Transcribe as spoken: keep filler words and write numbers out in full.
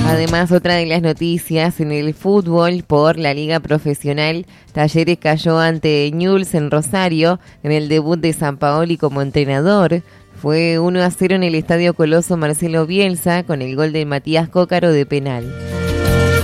Además, otra de las noticias en el fútbol por la Liga Profesional, Talleres cayó ante Newell's en Rosario en el debut de Sampaoli como entrenador. Fue uno a cero en el Estadio Coloso Marcelo Bielsa con el gol de Matías Cócaro de penal.